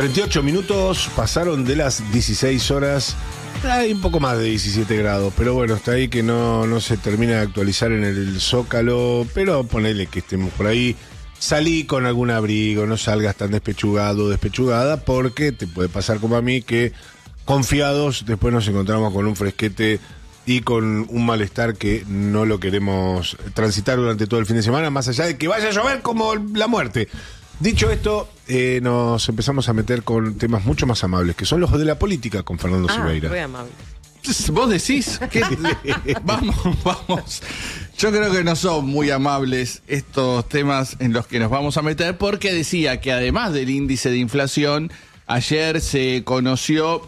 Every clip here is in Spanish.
38 minutos pasaron de las 16 horas. Hay un poco más de 17 grados, pero bueno, está ahí que no se termina de actualizar en el Zócalo, pero ponele que estemos por ahí. Salí con algún abrigo, no salgas tan despechugado o despechugada, porque te puede pasar como a mí que confiados después nos encontramos con un fresquete y con un malestar que no lo queremos transitar durante todo el fin de semana, más allá de que vaya a llover como la muerte. Dicho esto, nos empezamos a meter con temas mucho más amables, que son los de la política con Fernando Silveira. Muy amable. ¿Vos decís? Vamos. Yo creo que no son muy amables estos temas en los que nos vamos a meter, porque decía que además del índice de inflación, ayer se conoció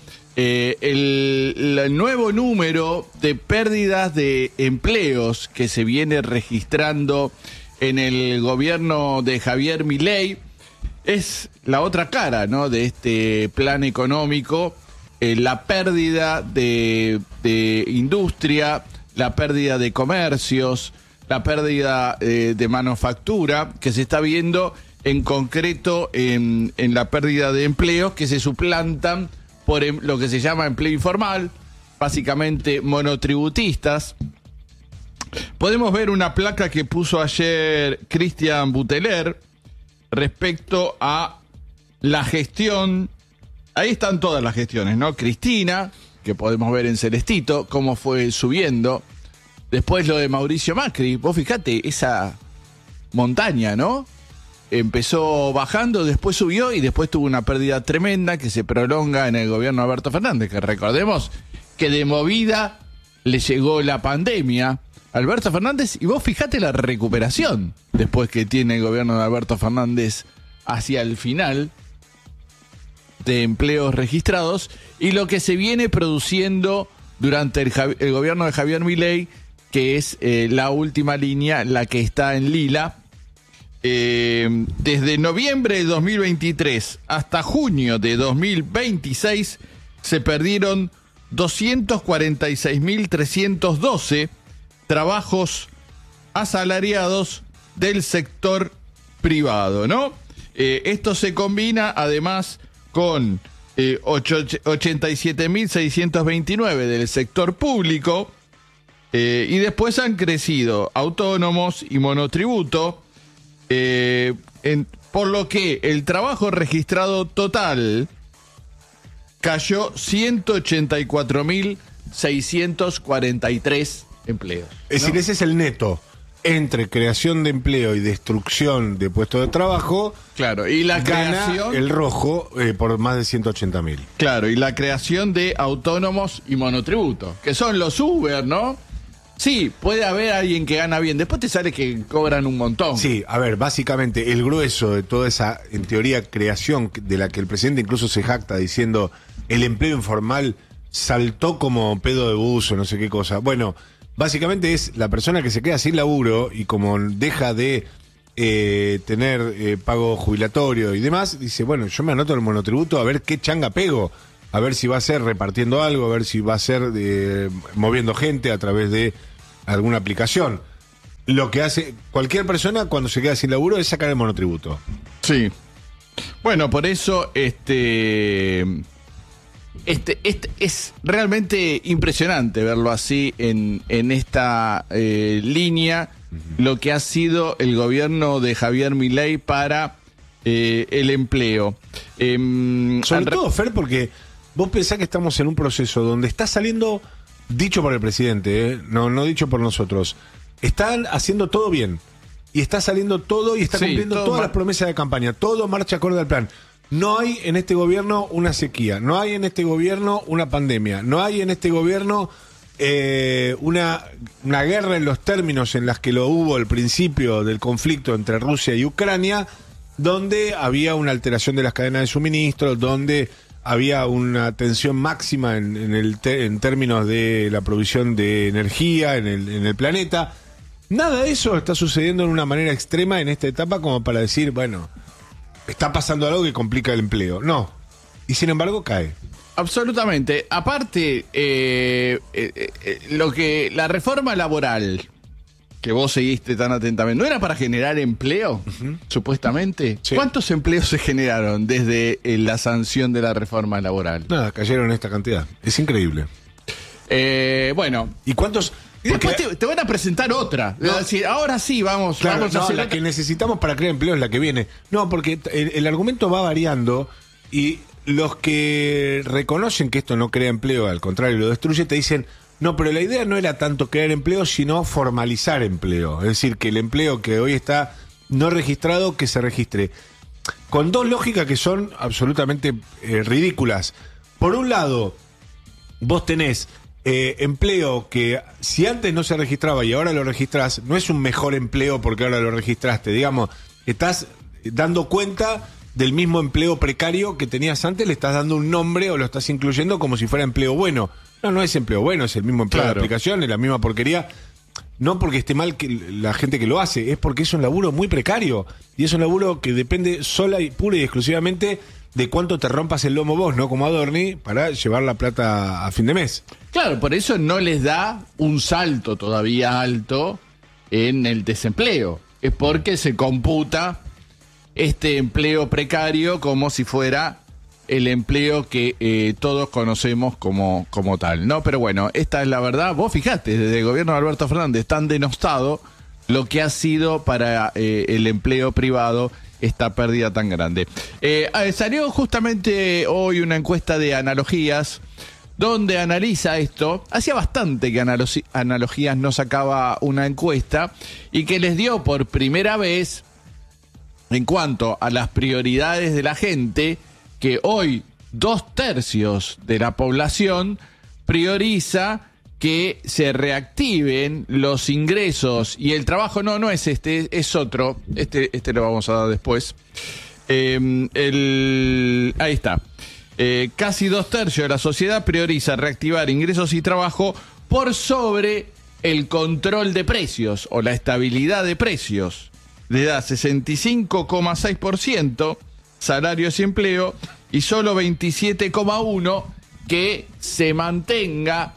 el nuevo número de pérdidas de empleos que se viene registrando en el gobierno de Javier Milei. Es la otra cara, ¿no?, de este plan económico, la pérdida de industria, la pérdida de comercios, la pérdida de manufactura, que se está viendo en concreto en la pérdida de empleos que se suplantan por lo que se llama empleo informal, básicamente monotributistas. Podemos ver una placa que puso ayer Cristian Buteler respecto a la gestión. Ahí están todas las gestiones, ¿no? Cristina, que podemos ver en Celestito, cómo fue subiendo. Después lo de Mauricio Macri. Vos fijate, esa montaña, ¿no? Empezó bajando, después subió y después tuvo una pérdida tremenda que se prolonga en el gobierno de Alberto Fernández, que recordemos que de movida le llegó la pandemia a Alberto Fernández, y vos fijate la recuperación después que tiene el gobierno de Alberto Fernández hacia el final de empleos registrados y lo que se viene produciendo durante el gobierno de Javier Milei, que es la última línea, la que está en lila. Desde noviembre de 2023 hasta junio de 2026 se perdieron 246.312 trabajos asalariados del sector privado, ¿no? Esto se combina además con 87.629 del sector público, y después han crecido autónomos y monotributo, por lo que el trabajo registrado total cayó 184.643 empleos, ¿no? Es decir, ese es el neto entre creación de empleo y destrucción de puestos de trabajo. Claro, y la creación, el rojo por más de 180.000. Claro, y la creación de autónomos y monotributo, que son los Uber, ¿no? Sí, puede haber alguien que gana bien, después te sale que cobran un montón. Sí, a ver, básicamente el grueso de toda esa, en teoría, creación de la que el presidente incluso se jacta diciendo el empleo informal saltó como pedo de buzo, no sé qué cosa. Bueno, básicamente es la persona que se queda sin laburo y como deja de tener pago jubilatorio y demás, dice, bueno, yo me anoto el monotributo a ver qué changa pego, a ver si va a ser repartiendo algo, a ver si va a ser moviendo gente a través de alguna aplicación. Lo que hace cualquier persona cuando se queda sin laburo es sacar el monotributo. Sí. Bueno, por eso es realmente impresionante verlo así en esta línea, lo que ha sido el gobierno de Javier Milei para el empleo. Sobre todo, Fer, porque vos pensás que estamos en un proceso donde está saliendo, dicho por el presidente, no dicho por nosotros, están haciendo todo bien, y está saliendo todo y está cumpliendo todas las promesas de campaña, todo marcha acorde al plan. No hay en este gobierno una sequía, no hay en este gobierno una pandemia, no hay en este gobierno una guerra en los términos en las que lo hubo al principio del conflicto entre Rusia y Ucrania, donde había una alteración de las cadenas de suministro, donde había una tensión máxima en términos de la provisión de energía en el planeta. Nada de eso está sucediendo de una manera extrema en esta etapa como para decir, bueno, está pasando algo que complica el empleo. No. Y sin embargo cae. Absolutamente. Aparte, la reforma laboral que vos seguiste tan atentamente, ¿no era para generar empleo, supuestamente? Sí. ¿Cuántos empleos se generaron desde la sanción de la reforma laboral? Nada, cayeron en esta cantidad. Es increíble. Bueno. ¿Y cuántos? Y después te van a presentar otra. No, es decir, ahora sí, vamos a hacer la que necesitamos para crear empleo es la que viene. No, porque el argumento va variando y los que reconocen que esto no crea empleo, al contrario, lo destruye, te dicen, no, pero la idea no era tanto crear empleo, sino formalizar empleo. Es decir, que el empleo que hoy está no registrado, que se registre. Con dos lógicas que son absolutamente ridículas. Por un lado, vos tenés empleo que si antes no se registraba y ahora lo registrás, no es un mejor empleo porque ahora lo registraste. Digamos, estás dando cuenta del mismo empleo precario que tenías antes, le estás dando un nombre o lo estás incluyendo como si fuera empleo bueno. No es empleo bueno, es el mismo empleo de aplicación, es la misma porquería. No porque esté mal que la gente que lo hace, es porque es un laburo muy precario. Y es un laburo que depende sola y pura y exclusivamente de cuánto te rompas el lomo vos, ¿no? Como Adorni, para llevar la plata a fin de mes. Claro, por eso no les da un salto todavía alto en el desempleo. Es porque se computa este empleo precario como si fuera el empleo que todos conocemos como tal, ¿no? Pero bueno, esta es la verdad. Vos fijate, desde el gobierno de Alberto Fernández tan denostado lo que ha sido para el empleo privado esta pérdida tan grande. Salió justamente hoy una encuesta de Analogías donde analiza esto. Hacía bastante que Analogías no sacaba una encuesta y que les dio por primera vez en cuanto a las prioridades de la gente, que hoy 2/3 de la población prioriza que se reactiven los ingresos y el trabajo. No es este, es otro. Este lo vamos a dar después. Ahí está. Casi 2/3 de la sociedad prioriza reactivar ingresos y trabajo por sobre el control de precios o la estabilidad de precios. Le da 65,6% salarios y empleo y solo 27,1% que se mantenga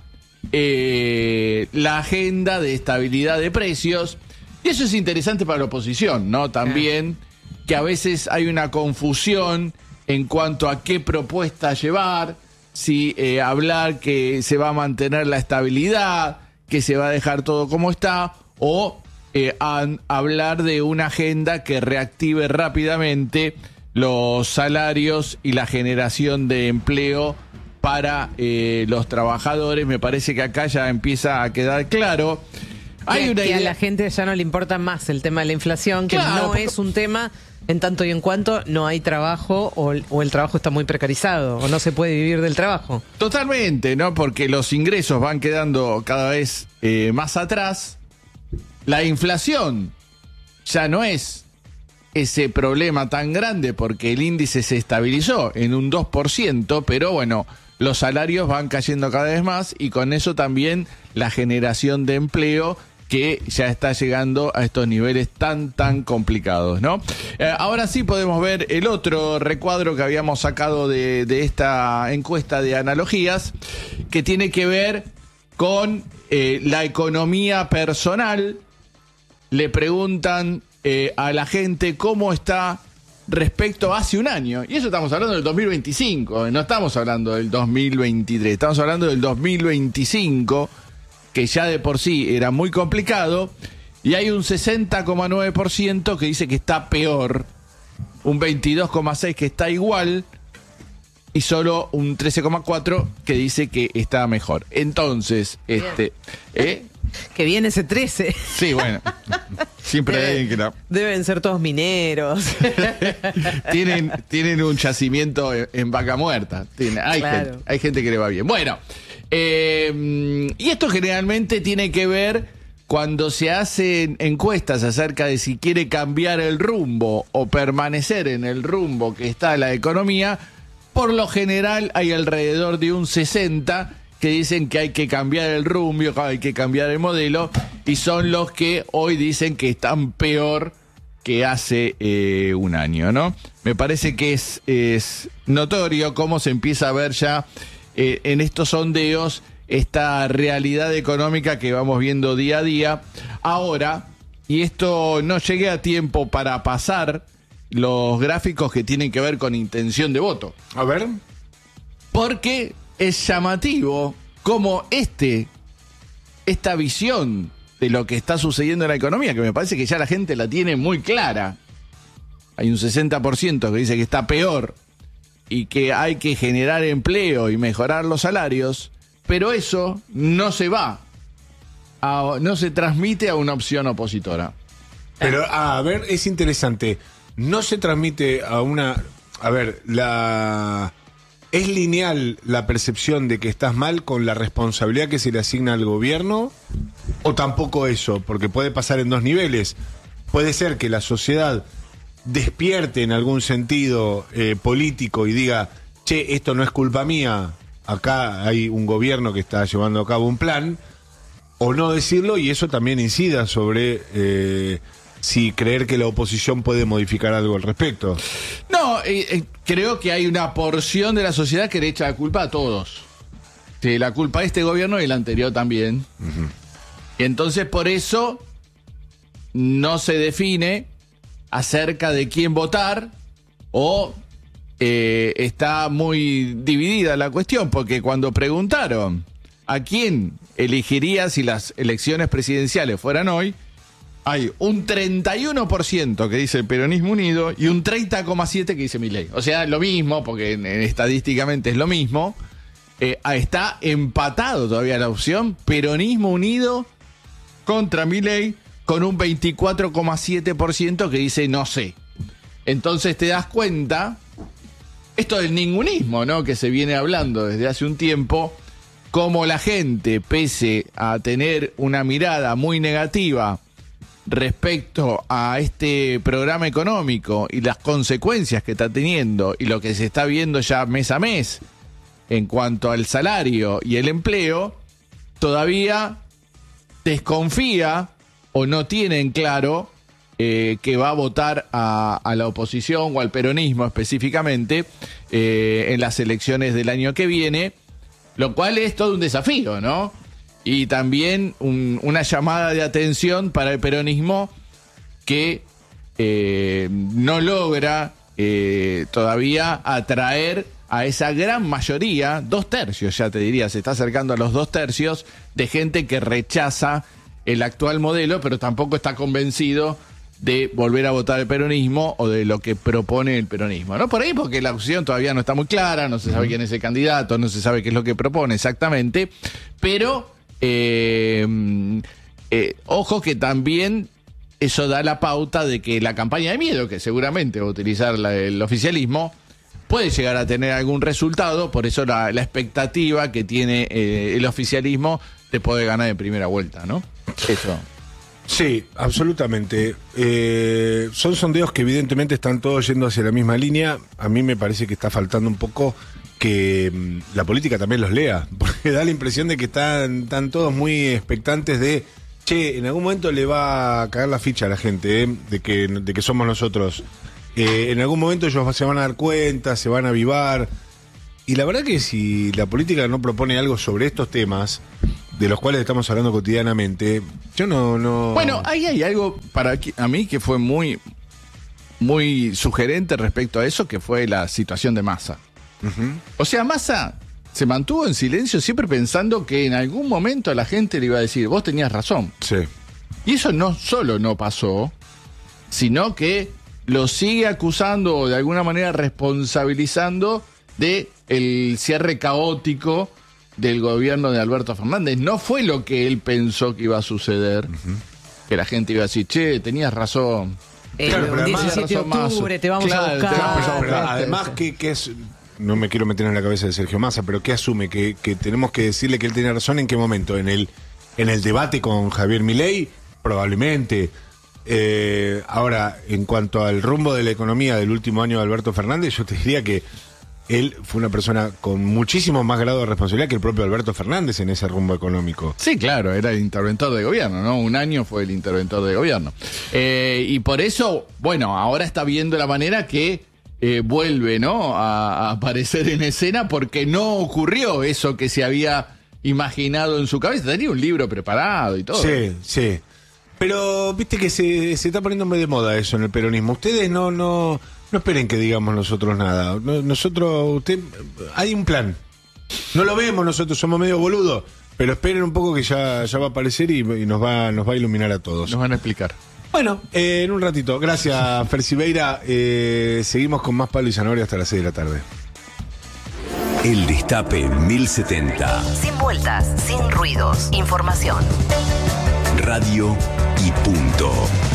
la agenda de estabilidad de precios. Y eso es interesante para la oposición, ¿no? También que a veces hay una confusión en cuanto a qué propuesta llevar, si hablar que se va a mantener la estabilidad, que se va a dejar todo como está, o hablar de una agenda que reactive rápidamente los salarios y la generación de empleo para los trabajadores. Me parece que acá ya empieza a quedar claro. Hay una idea... a la gente ya no le importa más el tema de la inflación, que no es un tema en tanto y en cuanto no hay trabajo o el trabajo está muy precarizado o no se puede vivir del trabajo. Totalmente, ¿no? Porque los ingresos van quedando cada vez más atrás. La inflación ya no es ese problema tan grande porque el índice se estabilizó en un 2%, pero bueno, los salarios van cayendo cada vez más y con eso también la generación de empleo que ya está llegando a estos niveles tan complicados, ¿no? Ahora sí podemos ver el otro recuadro que habíamos sacado de esta encuesta de Analogías, que tiene que ver con la economía personal. Le preguntan a la gente cómo está respecto a hace un año. Y eso estamos hablando del 2025, no estamos hablando del 2023, estamos hablando del 2025, que ya de por sí era muy complicado, y hay un 60,9% que dice que está peor, un 22,6% que está igual, y solo un 13,4% que dice que está mejor. Entonces, que viene ese 13. Sí, bueno. Siempre hay que deben ser todos mineros. tienen un yacimiento en Vaca Muerta. Hay gente que le va bien. Bueno, y esto generalmente tiene que ver cuando se hacen encuestas acerca de si quiere cambiar el rumbo o permanecer en el rumbo que está la economía. Por lo general hay alrededor de un 60% que dicen que hay que cambiar el rumbo, hay que cambiar el modelo, y son los que hoy dicen que están peor que hace un año, ¿no? Me parece que es notorio cómo se empieza a ver ya en estos sondeos esta realidad económica que vamos viendo día a día. Ahora, y esto no llegué a tiempo para pasar los gráficos que tienen que ver con intención de voto. A ver. Porque es llamativo cómo esta visión de lo que está sucediendo en la economía, que me parece que ya la gente la tiene muy clara. Hay un 60% que dice que está peor y que hay que generar empleo y mejorar los salarios, pero eso no se no se transmite a una opción opositora. Pero, a ver, es interesante. No se transmite a una... A ver, ¿es lineal la percepción de que estás mal con la responsabilidad que se le asigna al gobierno? ¿O tampoco eso? Porque puede pasar en dos niveles. Puede ser que la sociedad despierte en algún sentido político y diga, che, esto no es culpa mía, acá hay un gobierno que está llevando a cabo un plan, o no decirlo, y eso también incida sobre si creer que la oposición puede modificar algo al respecto. No, creo que hay una porción de la sociedad que le echa la culpa a todos. Sí, la culpa de este gobierno y el anterior también. Uh-huh. Y entonces por eso no se define acerca de quién votar, o está muy dividida la cuestión, porque cuando preguntaron a quién elegiría si las elecciones presidenciales fueran hoy, hay un 31% que dice el Peronismo Unido y un 30,7% que dice Milei. O sea, lo mismo, porque estadísticamente es lo mismo. Está empatado todavía la opción Peronismo Unido contra Milei, con un 24,7% que dice no sé. Entonces te das cuenta, esto del ningunismo, ¿no?, que se viene hablando desde hace un tiempo, cómo la gente, pese a tener una mirada muy negativa respecto a este programa económico y las consecuencias que está teniendo y lo que se está viendo ya mes a mes en cuanto al salario y el empleo, todavía desconfía o no tiene en claro que va a votar a la oposición o al peronismo específicamente en las elecciones del año que viene, lo cual es todo un desafío, ¿no? Y también una llamada de atención para el peronismo que no logra todavía atraer a esa gran mayoría, 2/3, ya te diría, se está acercando a los 2/3 de gente que rechaza el actual modelo, pero tampoco está convencido de volver a votar el peronismo o de lo que propone el peronismo, ¿no? Por ahí porque la opción todavía no está muy clara, no se sabe quién es el candidato, no se sabe qué es lo que propone exactamente, pero ojo que también eso da la pauta de que la campaña de miedo, que seguramente va a utilizar el oficialismo, puede llegar a tener algún resultado, por eso la expectativa que tiene el oficialismo de poder ganar en primera vuelta, ¿no? Eso. Sí, absolutamente. Son sondeos que evidentemente están todos yendo hacia la misma línea. A mí me parece que está faltando un poco que la política también los lea, porque da la impresión de que están todos muy expectantes de, che, en algún momento le va a caer la ficha a la gente, de que somos nosotros. En algún momento ellos se van a dar cuenta, se van a avivar. Y la verdad que si la política no propone algo sobre estos temas, de los cuales estamos hablando cotidianamente, yo no... Bueno, ahí hay algo a mí que fue muy, muy sugerente respecto a eso, que fue la situación de Massa. Uh-huh. O sea, Massa se mantuvo en silencio siempre pensando que en algún momento la gente le iba a decir, vos tenías razón. Sí. Y eso no solo no pasó, sino que lo sigue acusando o de alguna manera responsabilizando de el cierre caótico del gobierno de Alberto Fernández. No fue lo que él pensó que iba a suceder, que la gente iba a decir, che, tenías razón. Claro, el 17 de octubre te vamos a buscar. Pero además, que es... No me quiero meter en la cabeza de Sergio Massa, pero ¿qué asume? ¿Que tenemos que decirle que él tenía razón? ¿En qué momento? ¿En el debate con Javier Milei? Probablemente. Ahora, en cuanto al rumbo de la economía del último año de Alberto Fernández, yo te diría que él fue una persona con muchísimo más grado de responsabilidad que el propio Alberto Fernández en ese rumbo económico. Sí, claro, era el interventor de gobierno, ¿no? Un año fue el interventor de gobierno. Y por eso, bueno, ahora está viendo la manera que vuelve, ¿no?, a aparecer en escena, porque no ocurrió eso que se había imaginado en su cabeza. Tenía un libro preparado y todo. Sí, sí. Pero viste que se está poniendo muy de moda eso en el peronismo. Ustedes no esperen que digamos nosotros nada. Hay un plan. No lo vemos nosotros, somos medio boludos. Pero esperen un poco que ya va a aparecer y nos va a iluminar a todos. Nos van a explicar. Bueno, en un ratito. Gracias, Fer Siveira. Seguimos con más Pablo y Zanahoria hasta las 6 de la tarde. El Destape 1070. Sin vueltas, sin ruidos. Información. Radio y punto.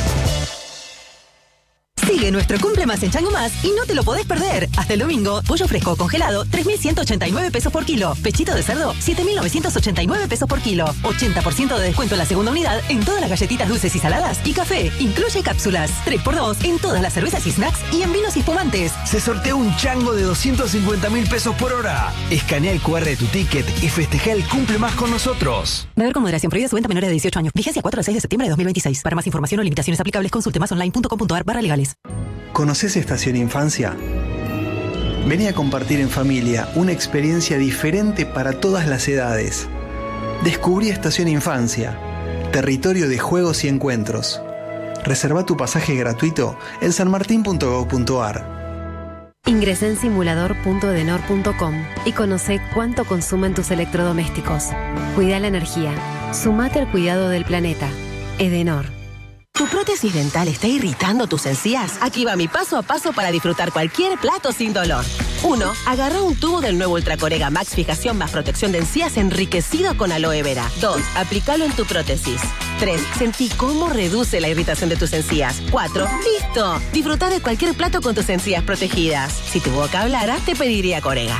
Sigue nuestro Cumple Más en Chango Más y no te lo podés perder. Hasta el domingo, pollo fresco congelado, 3.189 pesos por kilo. Pechito de cerdo, 7.989 pesos por kilo. 80% de descuento en la segunda unidad en todas las galletitas dulces y saladas y café. Incluye cápsulas. 3x2 en todas las cervezas y snacks y en vinos y espumantes. Se sortea un chango de 250.000 pesos por hora. Escanea el QR de tu ticket y festeja el Cumple Más con nosotros. Beber con moderación. Prohibida su venta a menores de 18 años. Vigencia 4 al 6 de septiembre de 2026. Para más información o limitaciones aplicables, consulte masonline.com.ar/legales. ¿Conoces Estación Infancia? Vení a compartir en familia una experiencia diferente para todas las edades. Descubrí Estación Infancia, territorio de juegos y encuentros. Reserva tu pasaje gratuito en sanmartin.gov.ar. Ingresá en simulador.edenor.com y conoce cuánto consumen tus electrodomésticos. Cuida la energía. Sumate al cuidado del planeta. Edenor. ¿Tu prótesis dental está irritando tus encías? Aquí va mi paso a paso para disfrutar cualquier plato sin dolor. 1. Agarra un tubo del nuevo Ultracorega Max Fijación más Protección de Encías enriquecido con aloe vera. 2. Aplícalo en tu prótesis. 3. Sentí cómo reduce la irritación de tus encías. 4. ¡Listo! Disfruta de cualquier plato con tus encías protegidas. Si tu boca hablara, te pediría Corega.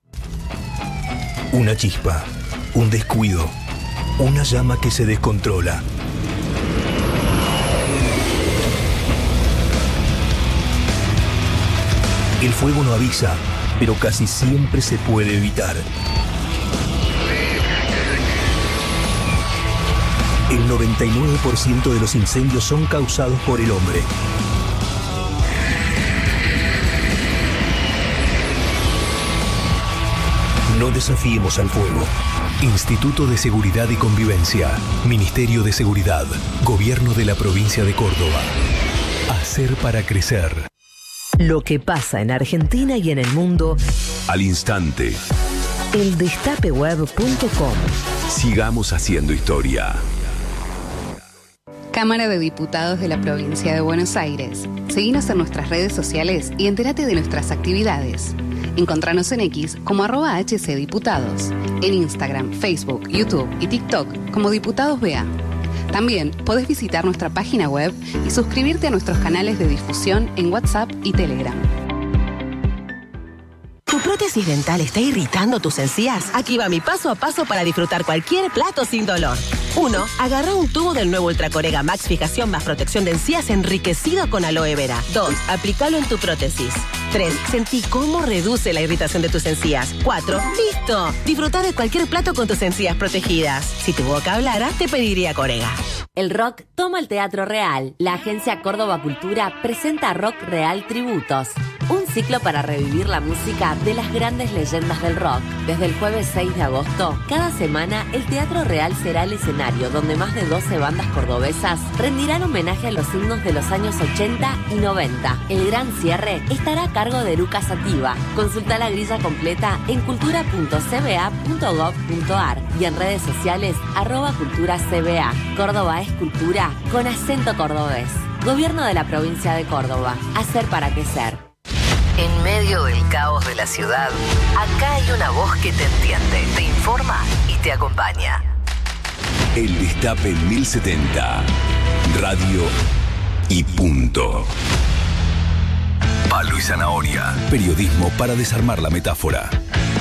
Una chispa, un descuido, una llama que se descontrola. El fuego no avisa, pero casi siempre se puede evitar. El 99% de los incendios son causados por el hombre. No desafiemos al fuego. Instituto de Seguridad y Convivencia. Ministerio de Seguridad. Gobierno de la Provincia de Córdoba. Hacer para crecer. Lo que pasa en Argentina y en el mundo Al instante. eldestapeweb.com. Sigamos haciendo historia. Cámara de Diputados de la Provincia de Buenos Aires. Seguinos en nuestras redes sociales y entérate de nuestras actividades. Encontranos en X como @HCDiputados. En Instagram, Facebook, YouTube y TikTok como Diputados BA. También podés visitar nuestra página web y suscribirte a nuestros canales de difusión en WhatsApp y Telegram. ¿Tu prótesis dental está irritando tus encías? Aquí va mi paso a paso para disfrutar cualquier plato sin dolor. 1. Agarra un tubo del nuevo Ultracorega Max Fijación más Protección de Encías enriquecido con aloe vera. 2. Aplícalo en tu prótesis. 3. Sentí cómo reduce la irritación de tus encías. 4. ¡Listo! Disfruta de cualquier plato con tus encías protegidas. Si tu boca hablara, te pediría Corega. El rock toma el Teatro Real. La agencia Córdoba Cultura presenta Rock Real Tributos. Un ciclo para revivir la música de las grandes leyendas del rock. Desde el jueves 6 de agosto, cada semana el Teatro Real será el escenario donde más de 12 bandas cordobesas rendirán homenaje a los himnos de los años 80 y 90. El gran cierre estará a cargo de Lucas Sativa. Consulta la grilla completa en cultura.cba.gov.ar y en redes sociales @culturacba. Córdoba es cultura con acento cordobés. Gobierno de la Provincia de Córdoba. Hacer para crecer. En medio del caos de la ciudad, acá hay una voz que te entiende, te informa y te acompaña. El Destape 1070. Radio y punto. Palo y Zanahoria. Periodismo para desarmar la metáfora.